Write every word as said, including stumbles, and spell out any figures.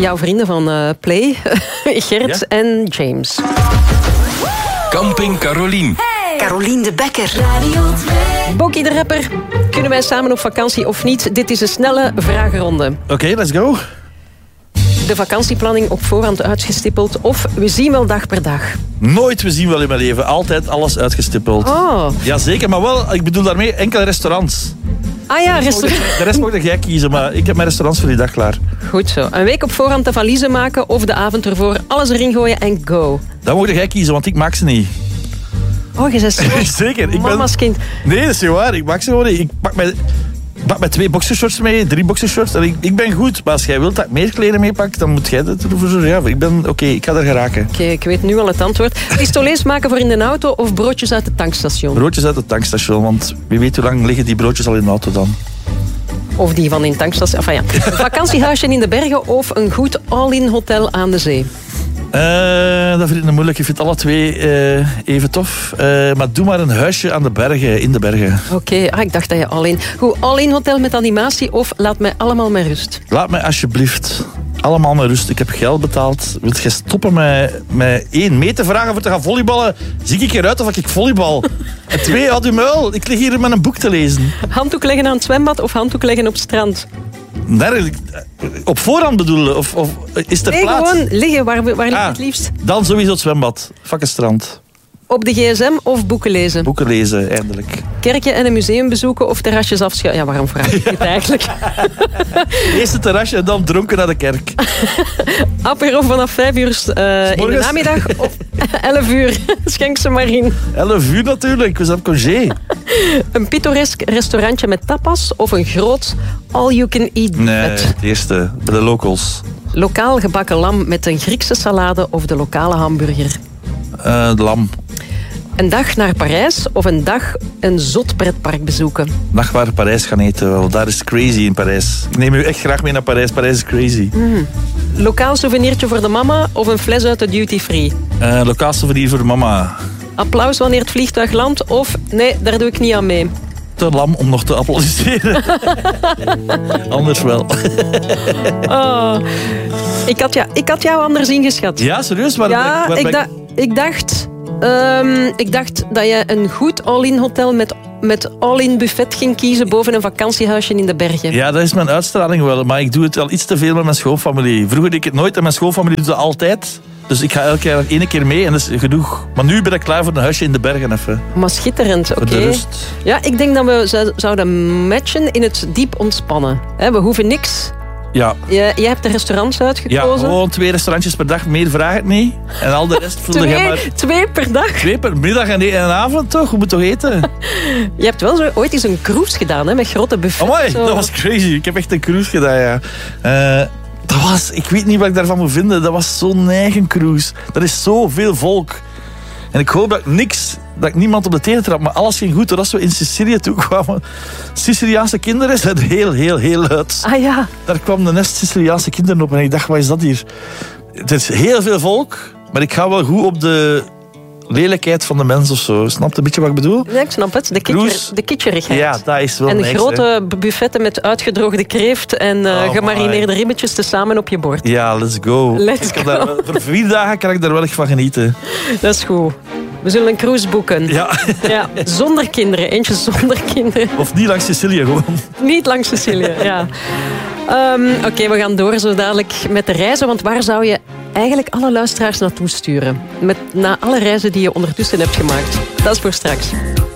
jouw vrienden van uh, Play, Gert ja? en James. Camping Carolien. Hey. Carolien de Bekker. Radio twee. Boki de rapper. Kunnen wij samen op vakantie of niet? Dit is een snelle vragenronde. Oké, okay, let's go. De vakantieplanning op voorhand uitgestippeld of we zien wel dag per dag? Nooit we zien wel in mijn leven. Altijd alles uitgestippeld. Oh. Jazeker, maar wel, ik bedoel daarmee enkele restaurants. Ah ja, restaurants. De rest mocht jij kiezen, maar ik heb mijn restaurants voor die dag klaar. Goed zo. Een week op voorhand de valiezen maken of de avond ervoor alles erin gooien en go? Dat mocht jij kiezen, want ik maak ze niet. Oh, je zegt zo. Zeker. Ik Mama's ben... kind. Nee, dat is niet waar. Ik maak ze gewoon niet. Ik pak mijn... Ik pak met twee boxershorts mee, drie boxershorts. En ik, ik ben goed, maar als jij wilt dat ik meer kleren meepak, dan moet jij dat ervoor zorgen. Ja, ik ben oké, okay, ik ga er geraken. Oké, okay, ik weet nu al het antwoord. Pistolets maken voor in de auto of broodjes uit het tankstation? Broodjes uit het tankstation, want wie weet hoe lang liggen die broodjes al in de auto dan. Of die van in het tankstation. Enfin, ja. Een vakantiehuisje in de bergen of een goed all-in hotel aan de zee? Uh, dat vind ik moeilijk. Ik vind alle twee uh, even tof. Uh, maar doe maar een huisje aan de bergen, in de bergen. Oké, okay. ah, ik dacht dat je all-in... Goed, all-in hotel met animatie of laat mij allemaal met rust? Laat mij alsjeblieft allemaal met rust. Ik heb geld betaald. Wilt je stoppen met, met één, mee te vragen voor te gaan volleyballen? Zie ik eruit of ik volleybal? En twee, houd uw muil. Ik lig hier met een boek te lezen. Handdoek leggen aan het zwembad of handdoek leggen op het strand? Nee, op voorhand bedoelen? Of, of is er nee, plaats? gewoon liggen. Waar, waar ligt ah, het liefst? Dan sowieso het zwembad. Fucking strand. Op de gsm of boeken lezen? Boeken lezen, eindelijk. Kerkje en een museum bezoeken of terrasjes afschuiven? Ja, waarom vraag ik dit eigenlijk? Eerst het terrasje en dan dronken naar de kerk. Apero vanaf vijf uur uh, in de namiddag of elf uur. Schenk ze maar in. elf uur natuurlijk, we zijn op congé. Een pittoresk restaurantje met tapas of een groot all-you-can-eat Nee, buffet? het eerste, bij de locals. Lokaal gebakken lam met een Griekse salade of de lokale hamburger? Uh, de lam. Een dag naar Parijs of een dag een zot pretpark bezoeken? Een dag waar Parijs gaan eten, wel. Daar is crazy in Parijs. Ik neem u echt graag mee naar Parijs. Parijs is crazy. Mm. Lokaal souvenirtje voor de mama of een fles uit de duty free? Uh, lokaal souvenir voor de mama. Applaus wanneer het vliegtuig landt of nee, daar doe ik niet aan mee? Te lam om nog te applaudisseren. Anders wel. Oh. Ik, had ja, ik had jou anders ingeschat. Ja, serieus? Waar, ja, waar, waar ik, da- ik dacht... Um, ik dacht dat je een goed all-in hotel met, met all-in buffet ging kiezen boven een vakantiehuisje in de bergen. Ja, dat is mijn uitstraling wel. Maar ik doe het wel iets te veel met mijn schoonfamilie. Vroeger deed ik het nooit en mijn schoonfamilie doet het altijd. Dus ik ga elke jaar één keer mee en dat is genoeg. Maar nu ben ik klaar voor een huisje in de bergen even. Maar schitterend, oké. Voor de rust. Ja, ik denk dat we z- zouden matchen in het diep ontspannen. He, we hoeven niks... Ja. Je, je hebt de restaurants uitgekozen. Ja, gewoon twee restaurantjes per dag. Meer vraag ik niet. En al de rest voelde twee, je maar... Twee per dag? Twee per middag en een avond toch? Je moet toch eten? Je hebt wel zo ooit eens een cruise gedaan, hè, met grote buffets. Amai, dat was crazy. Ik heb echt een cruise gedaan, ja. Uh, dat was... Ik weet niet wat ik daarvan moet vinden. Dat was zo'n eigen cruise. Dat is zoveel volk. En ik hoop dat ik niks... Dat ik niemand op de tenen trap, maar alles ging goed. Doordat we in Sicilië toe kwamen. Siciliaanse kinderen zijn heel, heel, heel luid. Ah ja. Daar kwam de nest Siciliaanse kinderen op en ik dacht, wat is dat hier? Er is heel veel volk, maar ik ga wel goed op de lelijkheid van de mens of zo. Snap je een beetje wat ik bedoel? Ja, ik snap het. De, kitcher, de kitcherigheid. Ja, dat is wel En niks, grote hè. buffetten met uitgedroogde kreeft en uh, oh, gemarineerde ribbetjes tezamen op je bord. Ja, let's go. Let's ik kan go. Daar, voor vier dagen kan ik daar wel echt van genieten. Dat is goed. We zullen een cruise boeken. Ja. Ja, zonder kinderen. Eentje zonder kinderen. Of niet langs Sicilië gewoon. Niet langs Sicilië, ja. Um, Oké, okay, we gaan door zo dadelijk met de reizen. Want waar zou je eigenlijk alle luisteraars naartoe sturen? Met, na alle reizen die je ondertussen hebt gemaakt. Dat is voor straks.